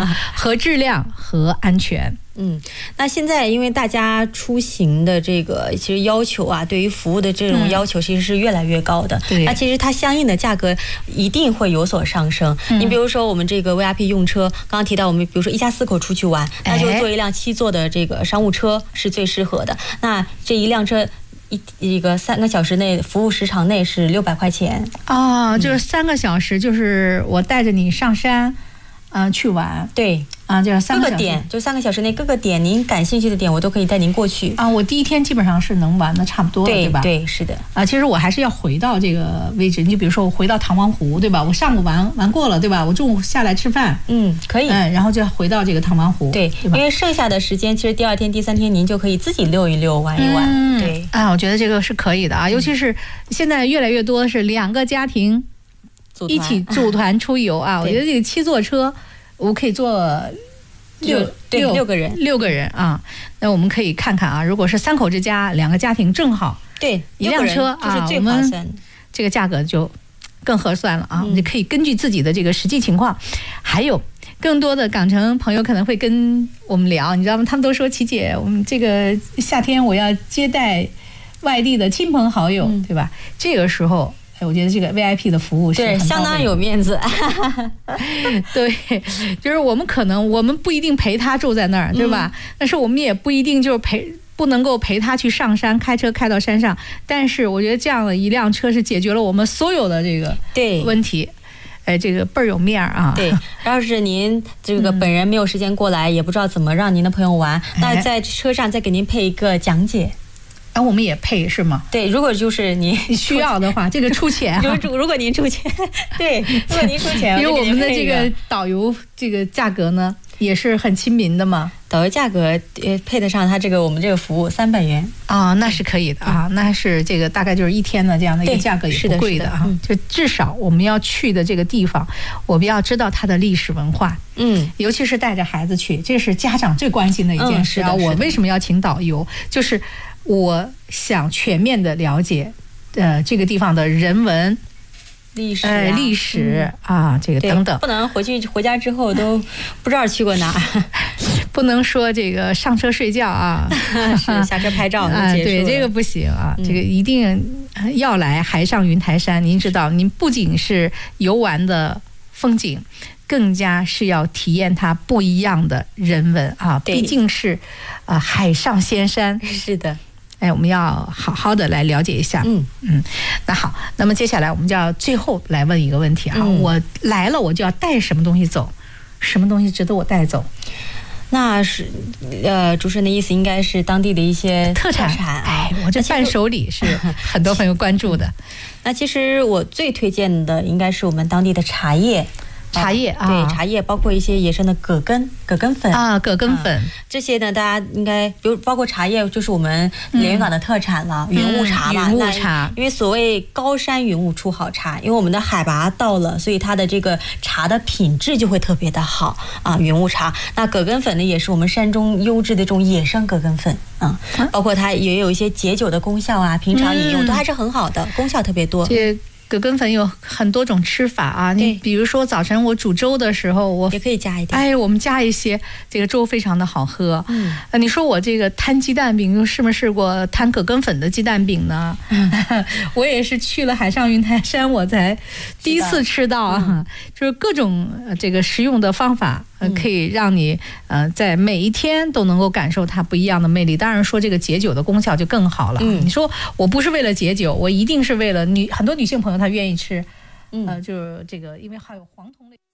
和质量和安全。 那现在因为大家出行的这个其实要求啊，对于服务的这种要求其实是越来越高的。那其实它相应的价格一定会有所上升。你比如说我们这个 VIP 用车，刚刚提到我们比如说一家4口出去玩，那就坐一辆7座的这个商务车是最适合的。那这一辆车一个3个小时内服务时长内是600块钱啊，就是3个小时，就是我带着你上山，去玩。 对。 就是3个各个点，就3个小时内各个点，您感兴趣的点，我都可以带您过去啊。我第一天基本上是能玩的差不多了，对吧？ 对，是的。 其实我还是要回到这个位置。你就比如说我回到唐王湖，对吧？我上午玩过了，对吧？我中午下来吃饭， 可以。 然后就要回到这个唐王湖， 对，因为剩下的时间，其实第2天、第3天您就可以自己溜一溜、玩一玩。对我觉得这个是可以的啊，尤其是现在越来越多的是2个家庭一起组团出游啊。我觉得这个7座车，我可以坐。6个人啊，那我们可以看看啊，如果是3口之家，2个家庭正好， 对 ，1辆车啊， 就是最划算， 这个价格就更合算了啊。我们就可以根据自己的这个实际情况，还有更多的港城朋友可能会跟我们聊，你知道吗？他们都说琪姐，我们这个夏天我要接待外地的亲朋好友，对吧？这个时候。我觉得这个 VIP 的服务是很相当有面子。 对，就是我们不一定陪他住在那儿，对吧？但是我们也不一定就是不能够陪他去上山，开车开到山上。但是我觉得这样的一辆车是解决了我们所有的这个问题。这个倍儿有面啊！ 对，要是您这个本人没有时间过来，也不知道怎么让您的朋友玩，那在车上再给您配一个讲解。 我们也配是吗？ 对，如果就是您需要的话，这个出钱。 如果您出钱，对，如果您出钱， 因为我们的这个导游这个价格呢也是很亲民的嘛。 导游价格配得上它这个我们这个服务300元啊，那是可以的啊，那是这个大概就是1天的这样的一个价格，也不贵的啊。就至少我们要去的这个地方，我们要知道它的历史文化。尤其是带着孩子去，这是家长最关心的一件事啊。我为什么要请导游？就是我想全面的了解，这个地方的人文、历史啊，这个等等， 不能回家之后都不知道去过哪， 不能说这个上车睡觉啊， 是下车拍照就结束了。 对，这个不行啊，这个一定要来海上云台山。您知道，您不仅是游玩的风景，更加是要体验它不一样的人文啊，毕竟是海上仙山。 是的。 我们要好好的来了解一下。那好，那么接下来我们就要最后来问一个问题啊，我来了我就要带什么东西走，什么东西值得我带走？ 那是主持人的意思应该是当地的一些特产。我这伴手礼是很多朋友关注的。 那其实我最推荐的应该是我们当地的茶叶。 对， 茶叶包括一些野生的葛根粉啊，葛根粉这些呢，大家应该比如包括茶叶，就是我们连云港的特产了，云雾茶嘛。 云雾茶， 因为所谓高山云雾出好茶，因为我们的海拔到了，所以它的这个茶的品质就会特别的好啊。云雾茶，那葛根粉呢，也是我们山中优质的这种野生葛根粉啊，包括它也有一些解酒的功效啊，平常饮用都还是很好的，功效特别多。 葛根粉有很多种吃法啊，你比如说早晨我煮粥的时候，我也可以加一点。 我们加一些，这个粥非常的好喝。你说我这个摊鸡蛋饼，试没试过摊葛根粉的鸡蛋饼呢？我也是去了海上云台山，我才第一次吃到啊。就是各种这个食用的方法，可以让你在每一天都能够感受它不一样的魅力。当然说这个解酒的功效就更好了。你说我不是为了解酒，我一定是为了很多女性朋友她愿意吃，就是这个，因为还有黄酮类。